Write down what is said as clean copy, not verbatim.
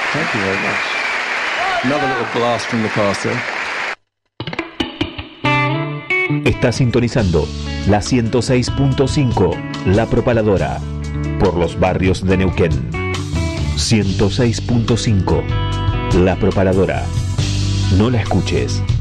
Thank you very much. Another little blast from the past there. Está sintonizando la 106.5, La Propaladora, por los barrios de Neuquén. 106.5, La Propaladora. No la escuches.